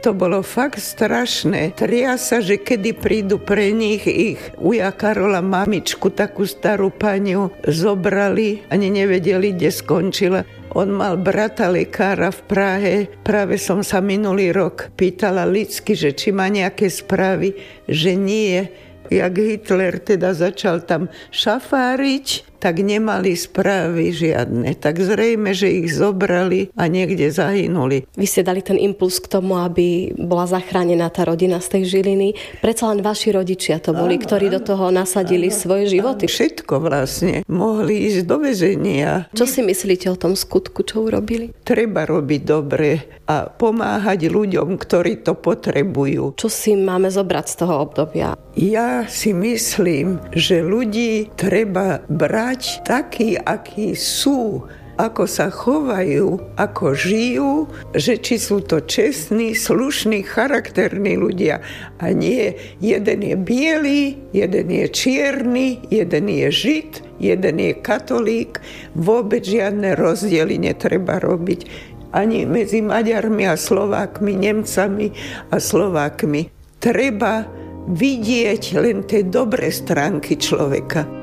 To bolo fakt strašné. Tria sa, že kedy prídu pre nich ich uja Karola mamičku, takú starú paniu, zobrali, ani nevedeli, kde skončila. On mal brata lekára v Prahe. Práve som sa minulý rok pýtala Lidsky, že či má nejaké správy, že nie. Jak Hitler teda začal tam šafáriť, tak nemali správy žiadne. Tak zrejme, že ich zobrali a niekde zahynuli. Vy ste dali ten impuls k tomu, aby bola zachránená tá rodina z tej Žiliny. Predsa len vaši rodičia to boli, ktorí do toho nasadili svoje životy. Všetko vlastne. Mohli ísť do väzenia. Čo si myslíte o tom skutku, čo urobili? Treba robiť dobre a pomáhať ľuďom, ktorí to potrebujú. Čo si máme zobrať z toho obdobia? Ja si myslím, že ľudí treba brať takí, akí sú, ako sa chovajú, ako žijú, že či sú to čestní, slušní, charakterní ľudia. A nie, jeden je biely, jeden je čierny, jeden je žid, jeden je katolík. Vôbec žiadne rozdiely netreba robiť. Ani medzi Maďarmi a Slovákmi, Nemcami a Slovákmi. Treba vidieť len tie dobré stránky človeka.